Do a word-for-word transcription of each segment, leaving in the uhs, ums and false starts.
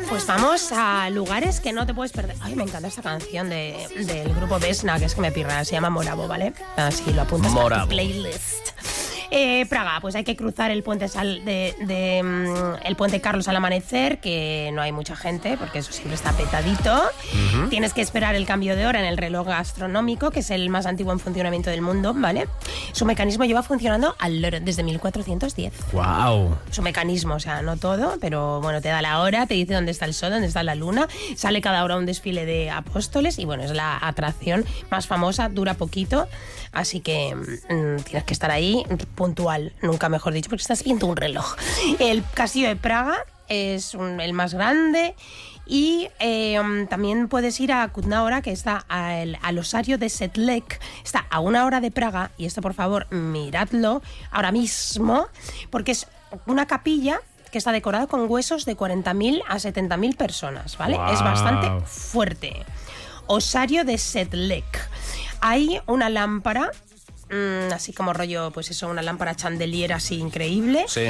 Pues vamos a lugares que no te puedes perder. Ay, me encanta esta canción de, del grupo Vesna, que es que me pirra, se llama Moravo, ¿vale? Así lo apuntas a tu playlist. Eh, Praga, pues hay que cruzar el puente Sal de, de um, el puente Carlos al amanecer, que no hay mucha gente porque eso siempre está petadito. Uh-huh. Tienes que esperar el cambio de hora en el reloj astronómico, que es el más antiguo en funcionamiento del mundo, ¿vale? Su mecanismo lleva funcionando al loro desde mil cuatrocientos diez. Wow. Su mecanismo, o sea, no todo, pero bueno, te da la hora, te dice dónde está el sol, dónde está la luna, sale cada hora un desfile de apóstoles y bueno, es la atracción más famosa, dura poquito, así que mmm, tienes que estar ahí puntual, nunca mejor dicho, porque estás viendo un reloj. El castillo de Praga es un, el más grande y eh, también puedes ir a Kutná-Hora, que está al, al osario de Sedlec, está a una hora de Praga, y esto por favor miradlo ahora mismo, porque es una capilla que está decorada con huesos de cuarenta mil a setenta mil personas, ¿vale? Wow. Es bastante fuerte. Osario de Sedlec. Hay una lámpara, mmm, así como rollo, pues eso, una lámpara chandelier así increíble. Sí.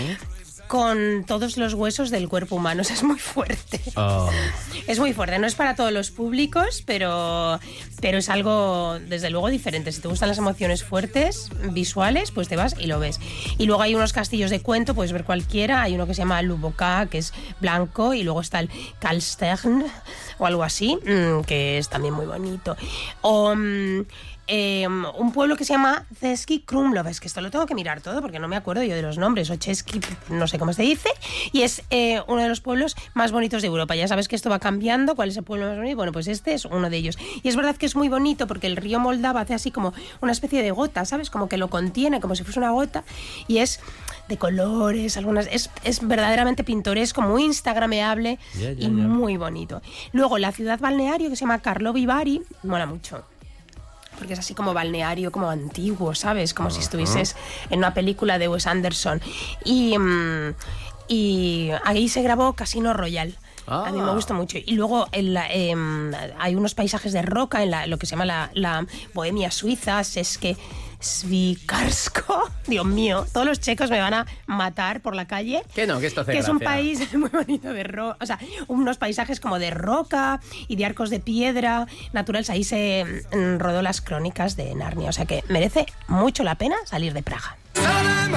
Con todos los huesos del cuerpo humano. O sea, es muy fuerte. Oh. Es muy fuerte. No es para todos los públicos, pero, pero es algo, desde luego, diferente. Si te gustan las emociones fuertes, visuales, pues te vas y lo ves. Y luego hay unos castillos de cuento, puedes ver cualquiera. Hay uno que se llama Luboká, que es blanco, y luego está el Karlstern, o algo así, que es también muy bonito. O... Um, Eh, un pueblo que se llama Český Krumlov, es que esto lo tengo que mirar todo porque no me acuerdo yo de los nombres, o Český, no sé cómo se dice, y es eh, uno de los pueblos más bonitos de Europa. Ya sabes que esto va cambiando, ¿cuál es el pueblo más bonito? Bueno, pues este es uno de ellos. Y es verdad que es muy bonito porque el río Moldava hace así como una especie de gota, ¿sabes? Como que lo contiene, como si fuese una gota, y es de colores, algunas, es, es verdaderamente pintoresco, muy instagrameable yeah, yeah, y yeah. muy bonito. Luego la ciudad balneario que se llama Karlovy Vary, mola mucho. Porque es así como balneario, como antiguo, ¿sabes? Como uh-huh. si estuvieses en una película de Wes Anderson. Y, um, y ahí se grabó Casino Royale. Ah. A mí me gusta mucho. Y luego en la, eh, hay unos paisajes de roca en la, lo que se llama la, la Bohemia suiza, es que Svikarsko, Dios mío, todos los checos me van a matar por la calle. Que no, que esto hace Que gracia. Es un país muy bonito de roca, o sea, unos paisajes como de roca y de arcos de piedra naturales. Ahí se mm, rodó las crónicas de Narnia, o sea que merece mucho la pena salir de Praga.